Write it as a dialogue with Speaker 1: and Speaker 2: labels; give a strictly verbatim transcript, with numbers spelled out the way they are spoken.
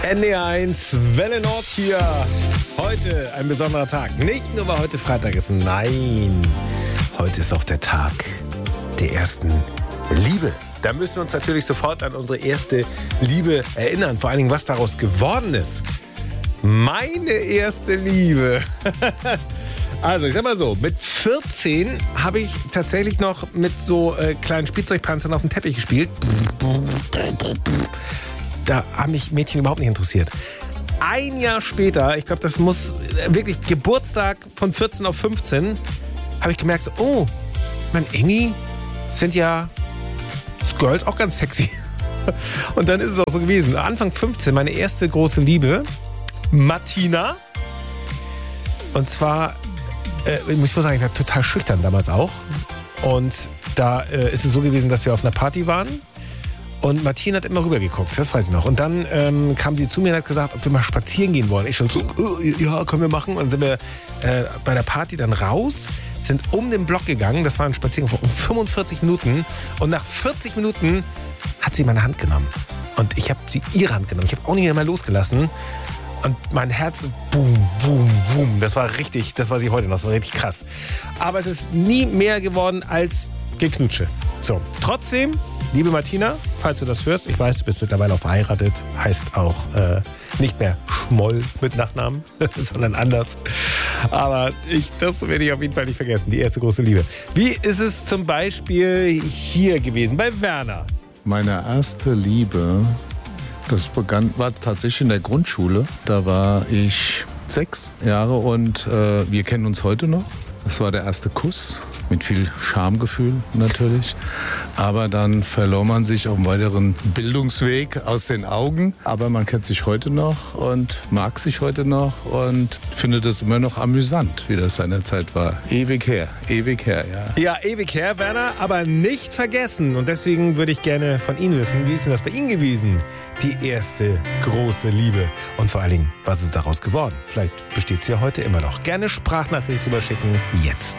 Speaker 1: N D R eins, Welle Nord hier. Heute ein besonderer Tag. Nicht nur, weil heute Freitag ist, nein. Heute ist auch der Tag der ersten Liebe. Da müssen wir uns natürlich sofort an unsere erste Liebe erinnern. Vor allen Dingen, was daraus geworden ist. Meine erste Liebe. Also, ich sag mal so, mit vierzehn habe ich tatsächlich noch mit so äh, kleinen Spielzeugpanzern auf dem Teppich gespielt. Da haben mich Mädchen überhaupt nicht interessiert. Ein Jahr später, ich glaube, das muss wirklich Geburtstag von vierzehn auf fünfzehn, habe ich gemerkt, so, oh, mein irgendwie sind ja Girls auch ganz sexy. Und dann ist es auch so gewesen. Anfang fünfzehn, meine erste große Liebe, Martina. Und zwar, äh, ich muss sagen, ich war total schüchtern damals auch. Und da äh, ist es so gewesen, dass wir auf einer Party waren. Und Martina hat immer rübergeguckt, das weiß ich noch. Und dann ähm, kam sie zu mir und hat gesagt, ob wir mal spazieren gehen wollen. Ich schon so, oh, ja, können wir machen. Und dann sind wir äh, bei der Party dann raus, sind um den Block gegangen. Das war ein Spaziergang von fünfundvierzig Minuten. Und nach vierzig Minuten hat sie meine Hand genommen. Und ich habe sie ihre Hand genommen. Ich habe auch nicht mehr losgelassen. Und mein Herz, boom, boom, boom. Das war richtig, das weiß ich heute noch, das war richtig krass. Aber es ist nie mehr geworden als Geknutsche. So, trotzdem, liebe Martina, falls du das hörst, ich weiß, du bist mittlerweile auch verheiratet, heißt auch äh, nicht mehr Schmoll mit Nachnamen, sondern anders. Aber ich, das werde ich auf jeden Fall nicht vergessen, die erste große Liebe. Wie ist es zum Beispiel hier gewesen, bei Werner?
Speaker 2: Meine erste Liebe, das begann, war tatsächlich in der Grundschule. Da war ich sechs Jahre und äh, wir kennen uns heute noch. Das war der erste Kuss. Mit viel Schamgefühl natürlich. Aber dann verlor man sich auf dem weiteren Bildungsweg aus den Augen. Aber man kennt sich heute noch und mag sich heute noch und findet es immer noch amüsant, wie das seinerzeit war. Ewig her, ewig her, ja.
Speaker 1: Ja, ewig her, Werner, aber nicht vergessen. Und deswegen würde ich gerne von Ihnen wissen, wie ist denn das bei Ihnen gewesen? Die erste große Liebe. Und vor allen Dingen, was ist daraus geworden? Vielleicht besteht sie ja heute immer noch. Gerne Sprachnachricht rüberschicken, jetzt.